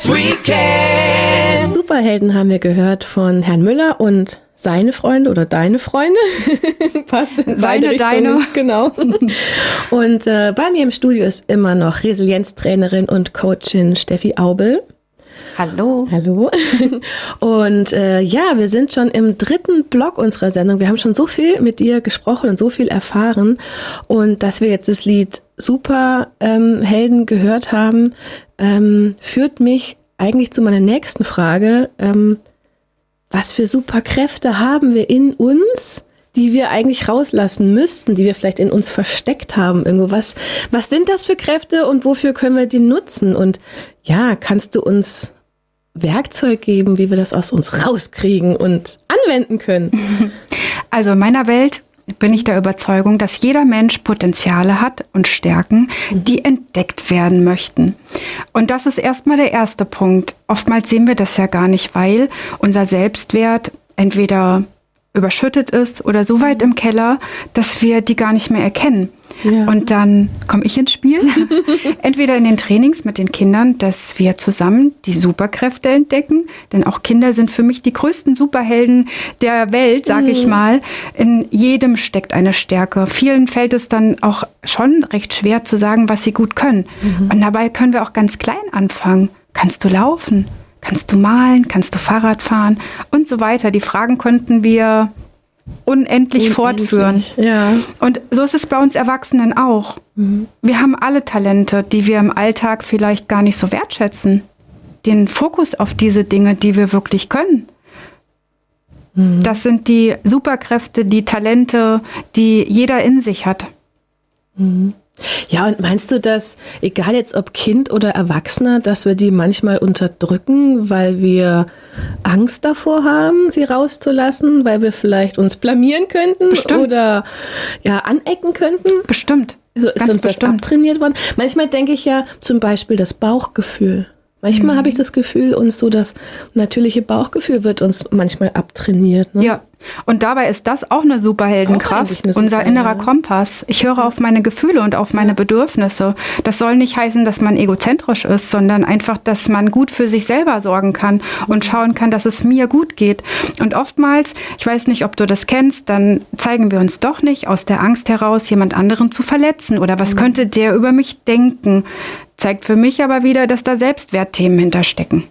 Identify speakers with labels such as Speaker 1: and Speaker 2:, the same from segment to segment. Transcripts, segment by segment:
Speaker 1: Weekend. Superhelden haben wir gehört von Herrn Müller und seine Freunde oder deine Freunde. Passt in beide Richtungen. Deine. Genau. Und bei mir im Studio ist immer noch Resilienztrainerin und Coachin Steffi Aubel.
Speaker 2: Hallo.
Speaker 1: Hallo. Und wir sind schon im 3. Block unserer Sendung. Wir haben schon so viel mit dir gesprochen und so viel erfahren. Und dass wir jetzt das Lied Superhelden gehört haben, führt mich eigentlich zu meiner nächsten Frage. Was für Superkräfte haben wir in uns, die wir eigentlich rauslassen müssten, die wir vielleicht in uns versteckt haben irgendwo? Was sind das für Kräfte und wofür können wir die nutzen? Und ja, kannst du uns Werkzeug geben, wie wir das aus uns rauskriegen und anwenden können?
Speaker 2: Also in meiner Welt bin ich der Überzeugung, dass jeder Mensch Potenziale hat und Stärken, die entdeckt werden möchten. Und das ist erstmal der erste Punkt. Oftmals sehen wir das ja gar nicht, weil unser Selbstwert entweder überschüttet ist oder so weit im Keller, dass wir die gar nicht mehr erkennen. Ja. Und dann komme ich ins Spiel, entweder in den Trainings mit den Kindern, dass wir zusammen die Superkräfte entdecken, denn auch Kinder sind für mich die größten Superhelden der Welt, sage ich mal. In jedem steckt eine Stärke. Vielen fällt es dann auch schon recht schwer zu sagen, was sie gut können. Und dabei können wir auch ganz klein anfangen. Kannst du laufen? Kannst du malen? Kannst du Fahrrad fahren? Und so weiter. Die Fragen könnten wir unendlich fortführen.
Speaker 1: Ja.
Speaker 2: Und so ist es bei uns Erwachsenen auch. Wir haben alle Talente, die wir im Alltag vielleicht gar nicht so wertschätzen. Den Fokus auf diese Dinge, die wir wirklich können. Das sind die Superkräfte, die Talente, die jeder in sich hat.
Speaker 1: Ja, und meinst du, dass, egal jetzt ob Kind oder Erwachsener, dass wir die manchmal unterdrücken, weil wir Angst davor haben, sie rauszulassen, weil wir vielleicht uns blamieren könnten?
Speaker 2: Bestimmt.
Speaker 1: Oder anecken könnten?
Speaker 2: Bestimmt.
Speaker 1: Also ist uns das abtrainiert worden? Manchmal denke ich ja zum Beispiel das Bauchgefühl. Manchmal habe ich das Gefühl, uns so das natürliche Bauchgefühl wird uns manchmal abtrainiert. Ne?
Speaker 2: Ja, und dabei ist das auch eine Superheldenkraft, unser innerer Kompass. Ich höre auf meine Gefühle und auf meine Bedürfnisse. Das soll nicht heißen, dass man egozentrisch ist, sondern einfach, dass man gut für sich selber sorgen kann und schauen kann, dass es mir gut geht. Und oftmals, ich weiß nicht, ob du das kennst, dann zeigen wir uns doch nicht aus der Angst heraus, jemand anderen zu verletzen oder was könnte der über mich denken. Zeigt für mich aber wieder, dass da Selbstwertthemen hinterstecken.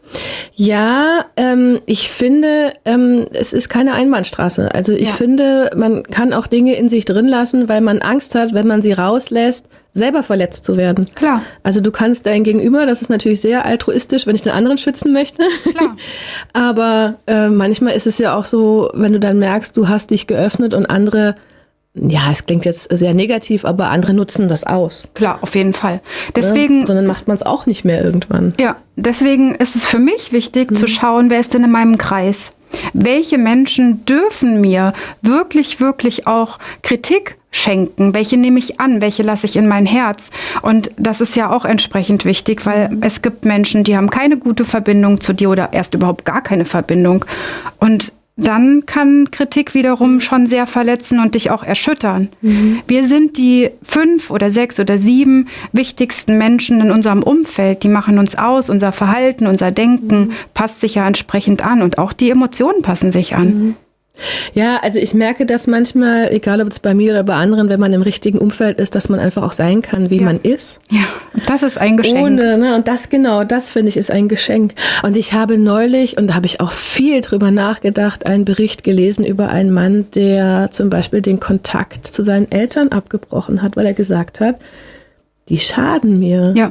Speaker 1: Ja, ich finde, es ist keine Einbahnstraße. Also ich finde, man kann auch Dinge in sich drin lassen, weil man Angst hat, wenn man sie rauslässt, selber verletzt zu werden.
Speaker 2: Klar.
Speaker 1: Also du kannst dein Gegenüber, das ist natürlich sehr altruistisch, wenn ich den anderen schützen möchte.
Speaker 2: Klar.
Speaker 1: Aber manchmal ist es ja auch so, wenn du dann merkst, du hast dich geöffnet und andere, ja, es klingt jetzt sehr negativ, aber andere nutzen das aus.
Speaker 2: Klar, auf jeden Fall. Deswegen,
Speaker 1: sondern macht man es auch nicht mehr irgendwann.
Speaker 2: Ja, deswegen ist es für mich wichtig zu schauen, wer ist denn in meinem Kreis? Welche Menschen dürfen mir wirklich, wirklich auch Kritik schenken? Welche nehme ich an? Welche lasse ich in mein Herz? Und das ist ja auch entsprechend wichtig, weil es gibt Menschen, die haben keine gute Verbindung zu dir oder erst überhaupt gar keine Verbindung. Und dann kann Kritik wiederum schon sehr verletzen und dich auch erschüttern. Wir sind die 5 oder 6 oder 7 wichtigsten Menschen in unserem Umfeld. Die machen uns aus, unser Verhalten, unser Denken passt sich ja entsprechend an und auch die Emotionen passen sich an.
Speaker 1: Ja, also ich merke das manchmal, egal ob es bei mir oder bei anderen, wenn man im richtigen Umfeld ist, dass man einfach auch sein kann, wie man ist.
Speaker 2: Ja, das ist ein Geschenk.
Speaker 1: Und das finde ich ist ein Geschenk. Und ich habe neulich, und da habe ich auch viel drüber nachgedacht, einen Bericht gelesen über einen Mann, der zum Beispiel den Kontakt zu seinen Eltern abgebrochen hat, weil er gesagt hat, die schaden mir.
Speaker 2: Ja.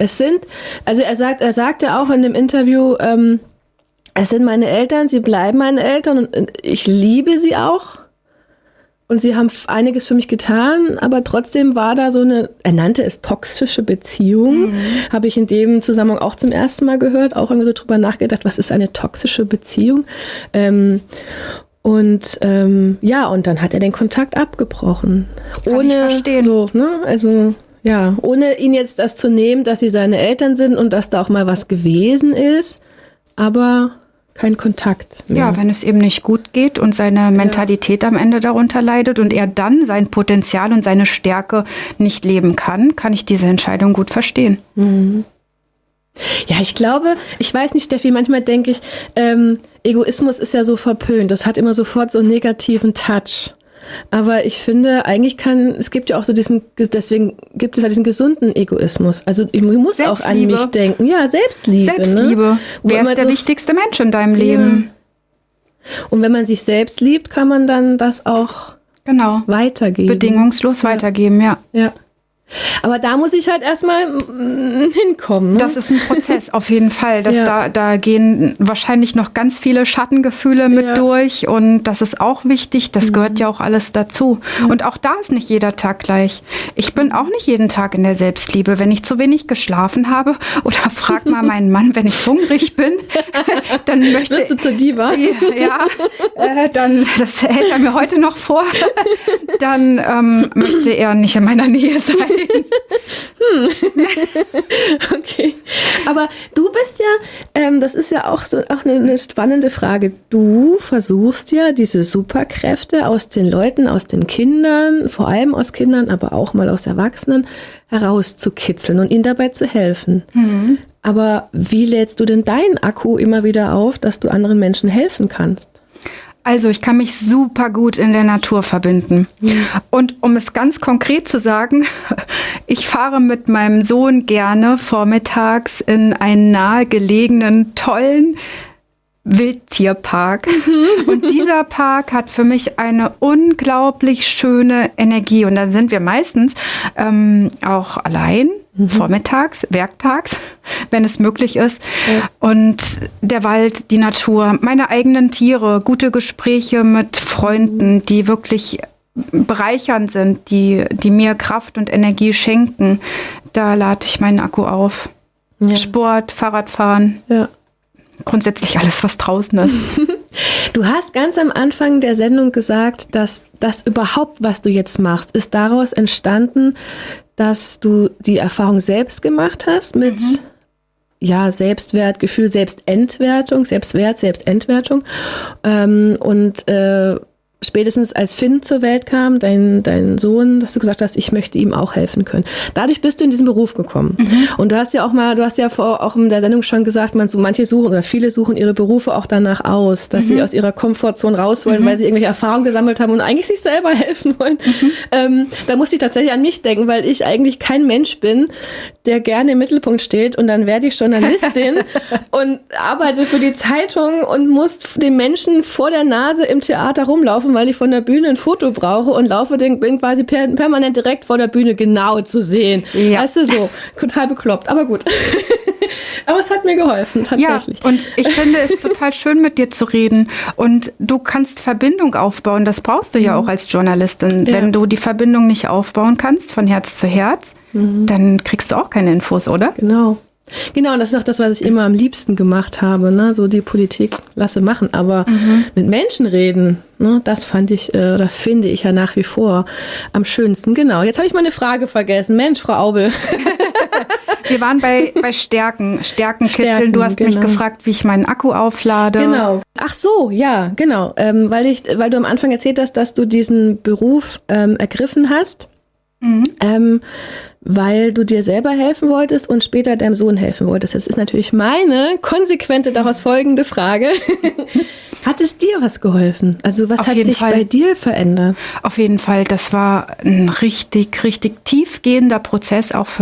Speaker 1: Er sagte auch in dem Interview, es sind meine Eltern, sie bleiben meine Eltern und ich liebe sie auch. Und sie haben einiges für mich getan, aber trotzdem war da so eine, er nannte es toxische Beziehung. Habe ich in dem Zusammenhang auch zum ersten Mal gehört, auch irgendwie so drüber nachgedacht, was ist eine toxische Beziehung? Und dann hat er den Kontakt abgebrochen.
Speaker 2: Kann ich verstehen.
Speaker 1: So, ne? Also ja, ohne ihn jetzt das zu nehmen, dass sie seine Eltern sind und dass da auch mal was gewesen ist, aber kein Kontakt mehr.
Speaker 2: Ja, wenn es ihm nicht gut geht und seine Mentalität am Ende darunter leidet und er dann sein Potenzial und seine Stärke nicht leben kann, kann ich diese Entscheidung gut verstehen.
Speaker 1: Ja, ich glaube, ich weiß nicht, Steffi, manchmal denke ich, Egoismus ist ja so verpönt. Das hat immer sofort so einen negativen Touch. Aber ich finde, eigentlich es gibt ja auch so deswegen gibt es ja diesen gesunden Egoismus. Also ich muss auch an mich denken. Ja, Selbstliebe.
Speaker 2: Selbstliebe.
Speaker 1: Ne?
Speaker 2: Wer ist der wichtigste Mensch in deinem Leben?
Speaker 1: Ja. Und wenn man sich selbst liebt, kann man dann das auch weitergeben.
Speaker 2: Bedingungslos weitergeben, ja.
Speaker 1: Ja. Aber da muss ich halt erstmal hinkommen. Ne?
Speaker 2: Das ist ein Prozess, auf jeden Fall. Da gehen wahrscheinlich noch ganz viele Schattengefühle mit durch und das ist auch wichtig. Das gehört ja auch alles dazu. Und auch da ist nicht jeder Tag gleich. Ich bin auch nicht jeden Tag in der Selbstliebe. Wenn ich zu wenig geschlafen habe oder frag mal meinen Mann, wenn ich hungrig bin, dann
Speaker 1: Wirst du zur Diva?
Speaker 2: Ja, dann, das hält er mir heute noch vor, dann möchte er nicht in meiner Nähe sein.
Speaker 1: Okay. Aber du bist ja, das ist ja auch eine spannende Frage. Du versuchst ja diese Superkräfte aus den Leuten, aus den Kindern, vor allem aus Kindern, aber auch mal aus Erwachsenen, herauszukitzeln und ihnen dabei zu helfen. Mhm. Aber wie lädst du denn deinen Akku immer wieder auf, dass du anderen Menschen helfen kannst?
Speaker 2: Also ich kann mich super gut in der Natur verbinden. Und um es ganz konkret zu sagen, ich fahre mit meinem Sohn gerne vormittags in einen nahegelegenen, tollen Wildtierpark. Und dieser Park hat für mich eine unglaublich schöne Energie. Und dann sind wir meistens auch allein. Vormittags, werktags, wenn es möglich ist. Ja. Und der Wald, die Natur, meine eigenen Tiere, gute Gespräche mit Freunden, die wirklich bereichernd sind, die mir Kraft und Energie schenken, da lade ich meinen Akku auf. Ja. Sport, Fahrradfahren, grundsätzlich alles, was draußen ist.
Speaker 1: Du hast ganz am Anfang der Sendung gesagt, dass das überhaupt, was du jetzt machst, ist daraus entstanden, dass du die Erfahrung selbst gemacht hast mit Selbstwertgefühl, Selbstentwertung, Selbstwert, Selbstentwertung. Und spätestens als Finn zur Welt kam, dein Sohn, dass du gesagt hast, ich möchte ihm auch helfen können. Dadurch bist du in diesen Beruf gekommen. Und du hast ja auch in der Sendung schon gesagt, manche suchen oder viele suchen ihre Berufe auch danach aus, dass sie aus ihrer Komfortzone raus wollen, weil sie irgendwelche Erfahrungen gesammelt haben und eigentlich sich selber helfen wollen. Da musste ich tatsächlich an mich denken, weil ich eigentlich kein Mensch bin, der gerne im Mittelpunkt steht und dann werde ich Journalistin und arbeite für die Zeitung und muss den Menschen vor der Nase im Theater rumlaufen, weil ich von der Bühne ein Foto brauche und bin quasi permanent direkt vor der Bühne genau zu sehen. Ja. Weißt du, so total bekloppt, aber gut. Aber es hat mir geholfen, tatsächlich.
Speaker 2: Ja, und ich finde es total schön, mit dir zu reden. Und du kannst Verbindung aufbauen. Das brauchst du ja auch als Journalistin. Ja. Wenn du die Verbindung nicht aufbauen kannst, von Herz zu Herz, dann kriegst du auch keine Infos, oder?
Speaker 1: Genau. Genau, und das ist auch das, was ich immer am liebsten gemacht habe, ne? So die Politik lasse machen, aber mit Menschen reden, ne? Das finde ich ja nach wie vor am schönsten. Genau, jetzt habe ich mal eine Frage vergessen. Mensch, Frau Aubel.
Speaker 2: Wir waren bei Stärken kitzeln. Du hast mich gefragt, wie ich meinen Akku auflade.
Speaker 1: Genau. Ach so, ja, genau. Weil du am Anfang erzählt hast, dass du diesen Beruf ergriffen hast. Weil du dir selber helfen wolltest und später deinem Sohn helfen wolltest. Das ist natürlich meine konsequente daraus folgende Frage. Hat es dir was geholfen? Also was hat sich bei dir verändert?
Speaker 2: Auf jeden Fall. Das war ein richtig, richtig tiefgehender Prozess auch für